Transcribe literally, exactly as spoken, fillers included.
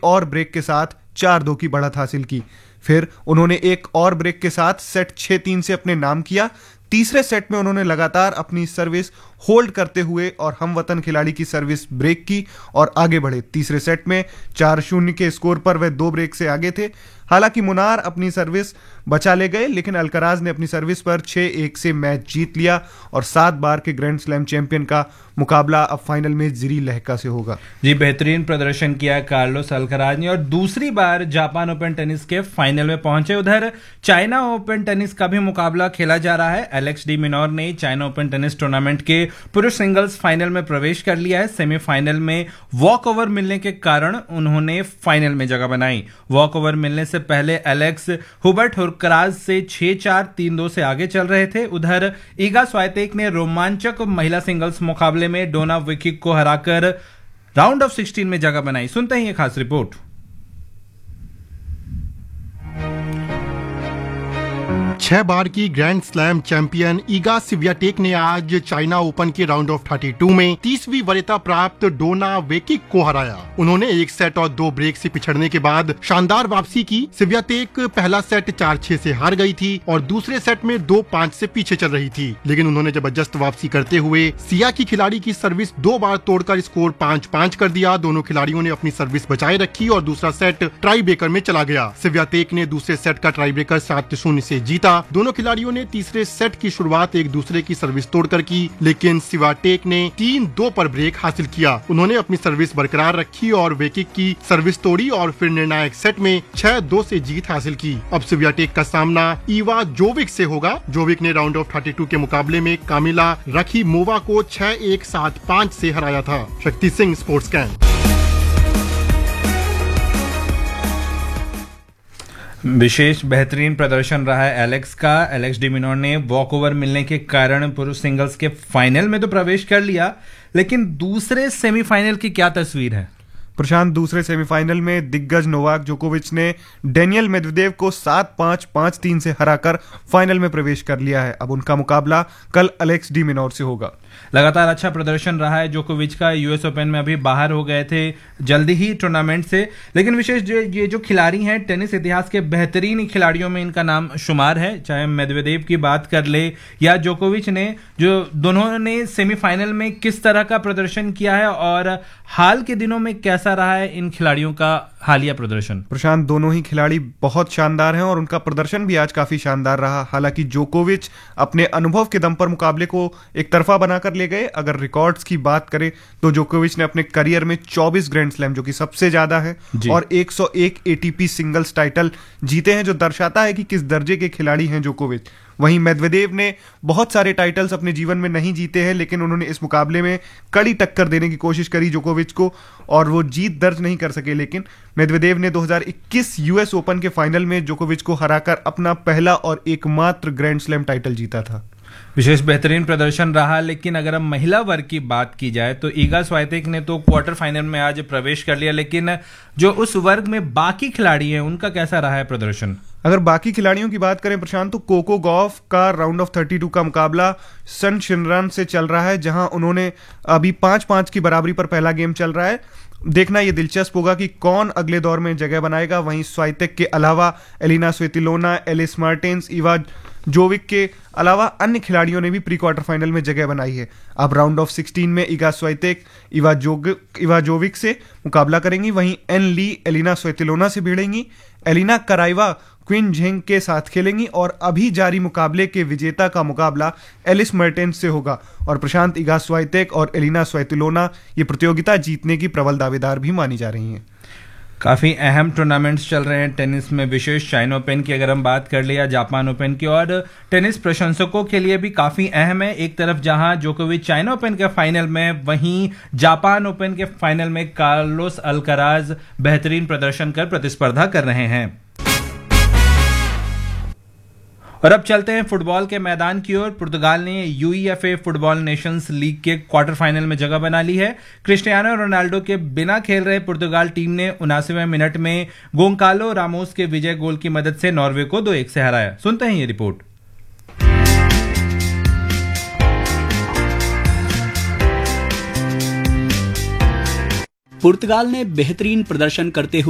एक और ब्रेक के साथ चार दो की बढ़त हासिल की। फिर उन्होंने एक और ब्रेक के साथ सेट छह तीन से अपने नाम किया। तीसरे सेट में उन्होंने लगातार अपनी सर्विस होल्ड करते हुए और हमवतन खिलाड़ी की सर्विस ब्रेक की और आगे बढ़े। तीसरे सेट में चार शून्य के स्कोर पर वे दो ब्रेक से आगे थे। हालांकि मुनार अपनी सर्विस बचा ले गए, लेकिन अल्कराज ने अपनी सर्विस पर छह एक से मैच जीत लिया और सात बार के ग्रैंड स्लैम चैंपियन का मुकाबला अब फाइनल में जिरी लहका से होगा। जी, बेहतरीन प्रदर्शन किया कार्लोस अल्कराज ने और दूसरी बार जापान ओपन टेनिस के फाइनल में पहुंचे। उधर चाइना ओपन टेनिस का भी मुकाबला खेला जा रहा है। एलेक्स डी मिनोर ने चाइना ओपन टेनिस टूर्नामेंट के पुरुष सिंगल्स फाइनल में प्रवेश कर लिया है। सेमीफाइनल में वॉक ओवर मिलने के कारण उन्होंने फाइनल में जगह बनाई। वॉक ओवर मिलने से पहले एलेक्स हुबर्ट हुर्कराज से छह चार तीन दो से आगे चल रहे थे। उधर ईगा स्वाइतेक ने रोमांचक महिला सिंगल्स मुकाबले में डोना विकिक को हराकर राउंड ऑफ सिक्सटीन में जगह बनाई। सुनते हैं ये खास रिपोर्ट। छह बार की grand slam champion Iga Swiatek ने आज चाइना ओपन के राउंड ऑफ बत्तीस में तीसवीं वरीयता प्राप्त डोना वेकिक को हराया। उन्होंने एक सेट और दो ब्रेक से पिछड़ने के बाद शानदार वापसी की। स्वियाटेक पहला सेट चार छह से हार गई थी और दूसरे सेट में दो पाँच से पीछे चल रही थी, लेकिन उन्होंने जबरदस्त वापसी करते हुए सिया की खिलाड़ी की सर्विस दो बार तोड़कर स्कोर पाँच पाँच कर दिया। दोनों खिलाड़ियों ने अपनी सर्विस बचाए रखी और दूसरा सेट टाई ब्रेकर में चला गया। स्वियाटेक ने दूसरे सेट का टाई ब्रेकर सात शून्य से जीता। दोनों खिलाड़ियों ने तीसरे सेट की शुरुआत एक दूसरे की सर्विस तोड़कर की, लेकिन स्वियाटेक ने तीन दो पर ब्रेक हासिल किया। उन्होंने अपनी सर्विस बरकरार रखी और वेकिक की सर्विस तोड़ी और फिर निर्णायक सेट में छह दो से जीत हासिल की। अब स्वियाटेक का सामना ईवा जोविक से होगा। जोविक ने राउंड ऑफ बत्तीस के मुकाबले में कामिला रखीमोवा को छह एक सात पाँच से हराया था। Shakti Singh, sports can. विशेष बेहतरीन प्रदर्शन रहा है एलेक्स का। एलेक्स डी मिनोर ने वॉक ओवर मिलने के कारण पुरुष सिंगल्स के फाइनल में तो प्रवेश कर लिया, लेकिन दूसरे सेमीफाइनल की क्या तस्वीर है? प्रशांत, दूसरे सेमीफाइनल में दिग्गज नोवाक जोकोविच ने डेनियल मेदवेदेव को सात पाँच पाँच तीन से हराकर फाइनल में प्रवेश कर लिया है। अब उनका मुकाबला कल एलेक्स डी मिनोर से होगा। लगातार अच्छा प्रदर्शन रहा है जोकोविच का। यूएस ओपन में अभी बाहर हो गए थे जल्दी ही टूर्नामेंट से, लेकिन विशेष ये जो खिलाड़ी हैं टेनिस इतिहास के बेहतरीन खिलाड़ियों में इनका नाम शुमार है। चाहे मेदवेदेव की बात कर ले या जोकोविच ने, जो दोनों ने सेमीफाइनल में किस तरह का प्रदर्शन किया है और हाल के दिनों में कैसा रहा है इन खिलाड़ियों का हालिया प्रदर्शन। प्रशांत, दोनों ही खिलाड़ी बहुत शानदार हैं और उनका प्रदर्शन भी आज काफी शानदार रहा। हालांकि जोकोविच अपने अनुभव के दम पर मुकाबले को एक तरफा बनाकर ले गए। अगर रिकॉर्ड्स की बात करें तो जोकोविच ने अपने करियर में चौबीस ग्रैंड स्लैम, जो कि सबसे ज्यादा है, और एक सौ एक एटीपी सिंगल्स टाइटल जीते हैं, जो दर्शाता है कि किस दर्जे के खिलाड़ी हैं जोकोविच। वहीं मेदवेदेव ने बहुत सारे टाइटल्स अपने जीवन में नहीं जीते हैं, लेकिन उन्होंने इस मुकाबले में कड़ी टक्कर देने की कोशिश करी जोकोविच को और वो जीत दर्ज नहीं कर सके। लेकिन मेदवेदेव ने दो हज़ार इक्कीस यूएस ओपन के फाइनल में जोकोविच को हराकर अपना पहला और एकमात्र ग्रैंड स्लैम टाइटल जीता था। विशेष बेहतरीन प्रदर्शन रहा। लेकिन अगर हम महिला वर्ग की बात की जाए तो ईगा स्वाइतेक ने तो क्वार्टर फाइनल में आज प्रवेश कर लिया, लेकिन जो उस वर्ग में बाकी खिलाड़ी हैं उनका कैसा रहा है प्रदर्शन? अगर बाकी खिलाड़ियों की बात करें प्रशांत, तो कोको गॉफ का राउंड ऑफ बत्तीस का मुकाबला सन शिनरान से चल रहा है, जहां उन्होंने अभी पांच पांच की बराबरी पर पहला गेम चल रहा है। देखना यह दिलचस्प होगा कि कौन अगले दौर में जगह बनाएगा। वहीं स्वाइतेक के अलावा एलिना स्वेतिलोना, एलिस मार्टिन्स, ईवा जोविक के अलावा अन्य खिलाड़ियों ने भी प्री क्वार्टर फाइनल में जगह बनाई है। अब राउंड ऑफ सोलह में ईगा स्वाइतेक इवा जोग इवा जोविक से मुकाबला करेंगी। वहीं एन ली एलिना स्वेतिलोना से भिड़ेंगी। एलिना कराइवा क्विन झेंग के साथ खेलेंगी और अभी जारी मुकाबले के विजेता का मुकाबला एलिस मर्टेंस से होगा। और प्रशांत, ईगा स्वाइतेक और एलिना स्वेतिलोना ये प्रतियोगिता जीतने की प्रबल दावेदार भी मानी जा रही हैं। काफी अहम टूर्नामेंट्स चल रहे हैं टेनिस में। विशेष चाइना ओपन की अगर हम बात कर ले या जापान ओपन की, और टेनिस प्रशंसकों के लिए भी काफी अहम है। एक तरफ जहां जोकोविच चाइना ओपन के फाइनल में, वहीं जापान ओपन के फाइनल में कार्लोस अल्कराज बेहतरीन प्रदर्शन कर प्रतिस्पर्धा कर रहे हैं। और अब चलते हैं फुटबॉल के मैदान की ओर। पुर्तगाल ने यूईएफए फुटबॉल नेशंस लीग के क्वार्टर फाइनल में जगह बना ली है। क्रिस्टियानो रोनाल्डो के बिना खेल रहे पुर्तगाल टीम ने उनासीवें मिनट में गोंकालो रामोस के विजय गोल की मदद से नॉर्वे को दो एक से हराया। सुनते हैं ये रिपोर्ट। पुर्तगाल ने बेहतरीन प्रदर्शन करते हुए